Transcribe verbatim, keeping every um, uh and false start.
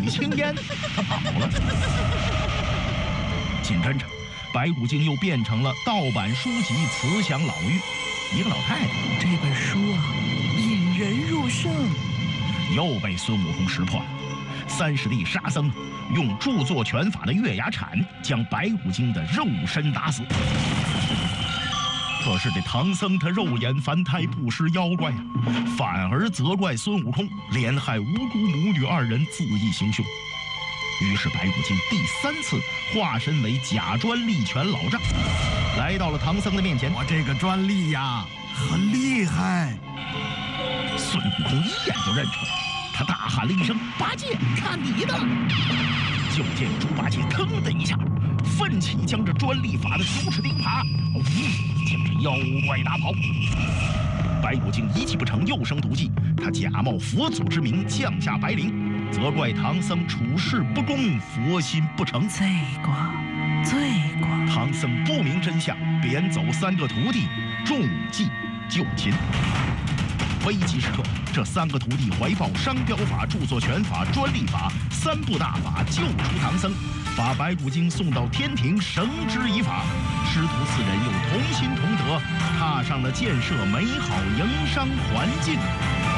青烟，他跑了。紧跟着，白骨精又变成了盗版书籍慈祥老妪，一个老太太。 这本书啊，引人入胜， 又被孙悟空识破了。三师弟沙僧用著作权法的月牙铲将白骨精的肉身打死。可是这唐僧他肉眼凡胎，不识妖怪啊，反而责怪孙悟空连害无辜母女二人，恣意行凶。于是白骨精第三次化身为假专利权老丈，来到了唐僧的面前。 我这个专利呀，很厉害。 孙悟空一眼就认出来，他大喊了一声：“八戒，看你的！”就见猪八戒腾的一下，奋起将这专利法的九齿钉耙，呜，将这妖怪打跑。白骨精一计不成，又生毒计，他假冒佛祖之名降下白灵，责怪唐僧处事不公，佛心不成。 罪过，罪过！ 唐僧不明真相，贬走三个徒弟，中计就擒。危急时刻，这三个徒弟怀抱商标法、著作权法、专利法三部大法，救出唐僧，把白骨精送到天庭绳之以法。师徒四人又同心同德，踏上了建设美好营商环境